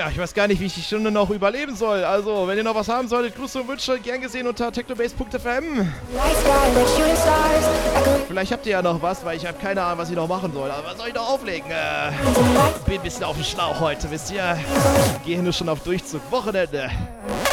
Ja, ich weiß gar nicht, wie ich die Stunde noch überleben soll. Also, wenn ihr noch was haben solltet, Grüße und Wünsche, gern gesehen unter technobase.fm. Vielleicht habt ihr ja noch was, weil ich habe keine Ahnung, was ich noch machen soll. Aber was soll ich noch auflegen? Bin ein bisschen auf dem Schlauch heute, wisst ihr? Gehe nur schon auf Durchzug. Wochenende.